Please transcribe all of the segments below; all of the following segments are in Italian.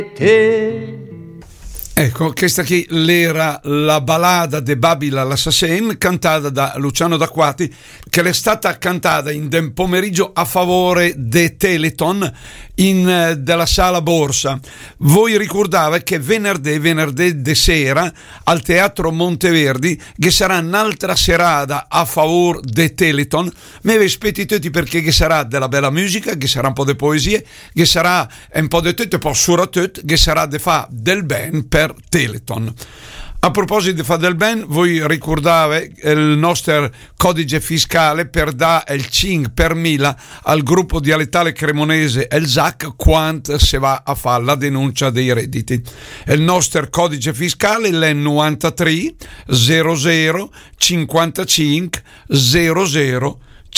Ecco, questa qui era la ballada de Babila l'Assassin, cantata da Luciano D'Acquati, che è stata cantata in del pomeriggio a favore de Teleton della Sala Borsa. Voi ricordate che venerdì de sera al Teatro Monteverdi che sarà un'altra serata a favore de Teleton. Me vi aspetti tutti perché che sarà della bella musica, che sarà un po' di poesie, che sarà un po' di tutto, poi sura tutto, che sarà de fa del ben per Teleton. A proposito di fa del ben, voi ricordate il nostro codice fiscale per dare il 5 per mila al gruppo dialettale cremonese El ZAC quando si va a fare la denuncia dei redditi. Il nostro codice fiscale è 93 00 55 00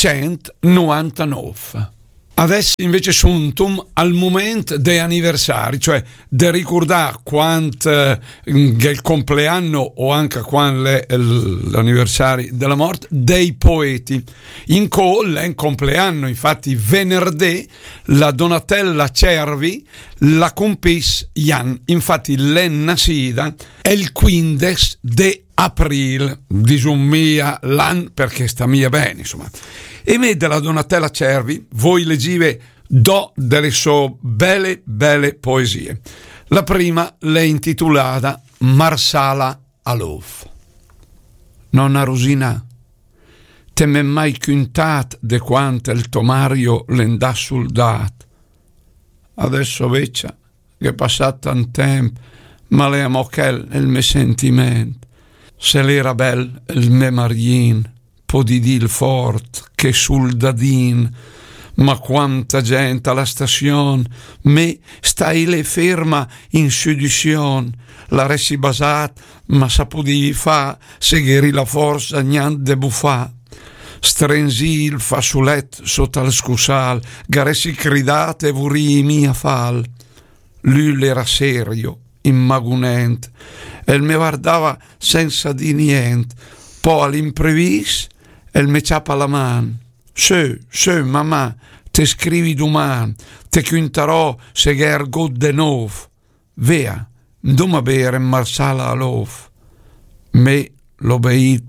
199. Adesso invece suntum al momento dei anniversari, cioè di ricordare quanto il compleanno o anche quando è l'anniversario della morte dei poeti. In compleanno, infatti venerdì la Donatella Cervi la compis Jan, infatti l'enna sida è il 15 di aprile, disumia l'an perché sta mia bene, insomma. E me della Donatella Cervi voi leggive delle sue belle poesie. La prima l'è intitolata Marsala Alof. Nonna Rosina, te m'è mai contat de quanto il tomario l'endà sul dat. Adesso vecchia, che è passato un tempo, ma le amo che il mio sentimento. Se l'era bel il mio margin, di dil fort che sul dadin, ma quanta gente alla stazione, me stai le ferma in seduzione, la ressi basat, ma sapudi fa, segheri la forza niente buffà. Strenzi il fasulet sotto al scusal, garessi cridate vuri mia fal. Lui era serio, immagunente, e me guardava senza di niente, poi all'imprevisto e me ciappa la mano. Se, mamma, te scrivi domani, te quintarò se gergo de nov. Vea, non bere marsala alof. Me l'obeit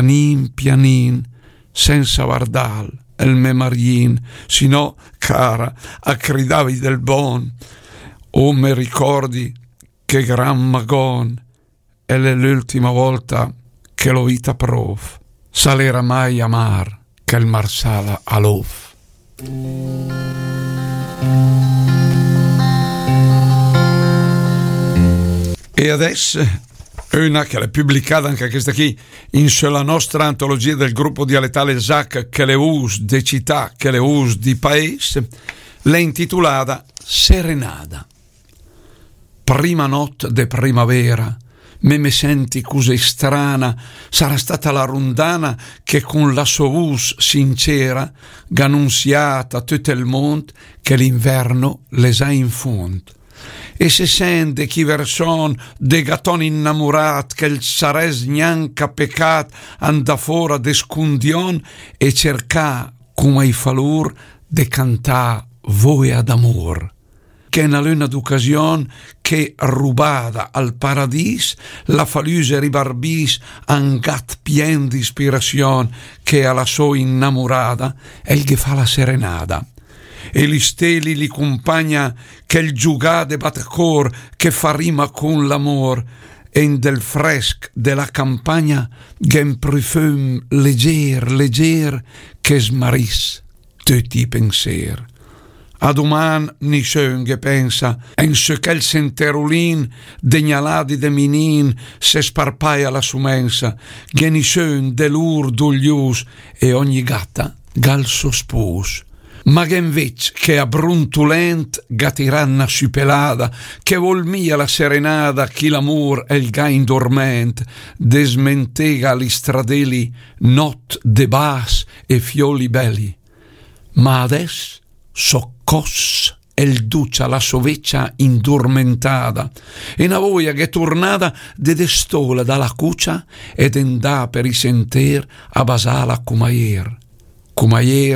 pianin, senza guardal, il me margin, sino, cara, accridavi del bon. O me ricordi che gran magon, è l'ultima volta che l'ho vita prof. Salera mai amar che il marsala alof. E adesso una che l'è pubblicata anche questa qui in sulla nostra antologia del gruppo dialettale ZAC che le us de città, che le us di paese, l'è intitolata Serenada. Prima notte de primavera, me senti così strana, sarà stata la rondana che con la sua voce sincera gannunziata a tutto il mondo che l'inverno les ha in fondo. E se sente chi verson de gatton innamorat che il sares gnanca peccat anda fora de scundion e cerca come i falur de cantà voe ad amor. Che è una luna d'occasione che rubata al paradis la faluse ribarbis un gat pien di ispirazione che alla sua innamorata è il che fa la serenada. E gli steli li compagna che il giugà de batacor che fa rima con l'amor e in del fresc della campagna gen parfum leger che smaris tutti i pensier. A doman ni schön gepensa, en se quel senterolin degnaladi de minin se sparpaia la sumensa, che ni schön delur duglius e ogni gatta gal sospus. Ma che invece che a bruntulent gatiranna supelada, che vol mia la serenada chi l'amor e il gain dorment, desmentega li stradeli not de bas e fioli belli. Ma adesso soccos el ducia la soveccia indormentada e una voglia che tornata de destola dalla cuccia ed endà per i senter a basala come ier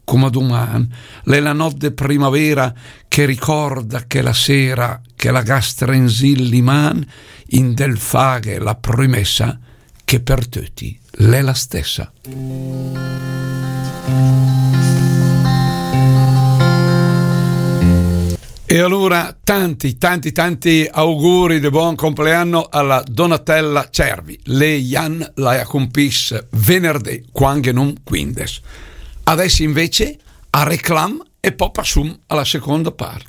come domani, è la notte primavera che ricorda che la sera che la gastrensilli man in del faghe la promessa che per tutti l'è la stessa. E allora tanti auguri di buon compleanno alla Donatella Cervi. Lei Jan la compis venerdì quando non quindes. Adesso invece a reclam e poi passiamo alla seconda parte.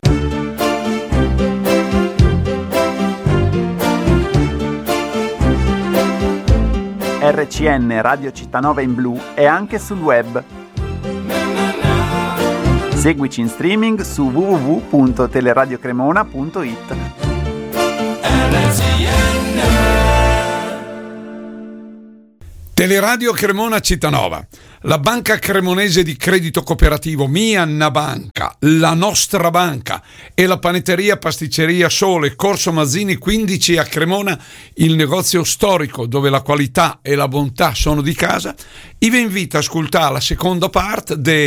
RCN Radio Cittanova in blu è anche sul web. Seguici in streaming su www.teleradiocremona.it. Teleradio Cremona Cittanova, la banca cremonese di credito cooperativo Mia Banca, la nostra banca e la panetteria pasticceria Sole, Corso Mazzini 15 a Cremona, il negozio storico dove la qualità e la bontà sono di casa. Vi invito a ascoltare la seconda parte